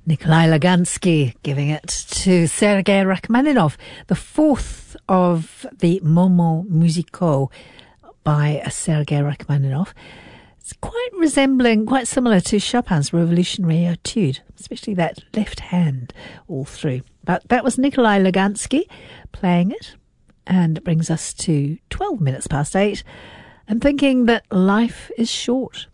Nikolai Lugansky giving it to Sergei Rachmaninoff, the fourth of the Moments musicaux by Sergei Rachmaninoff. It's quite similar to Chopin's Revolutionary Etude, especially that left hand all through. But that was Nikolai Lugansky playing it, and it brings us to 12 minutes past 8, and thinking that life is short.